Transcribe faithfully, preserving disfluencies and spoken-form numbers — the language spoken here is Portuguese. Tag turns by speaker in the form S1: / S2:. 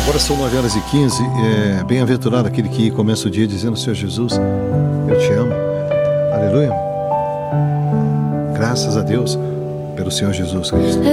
S1: Agora são nove horas e quinze. É, bem-aventurado aquele que começa o dia dizendo: Senhor Jesus, eu te amo. Aleluia. Graças a Deus pelo Senhor Jesus Cristo.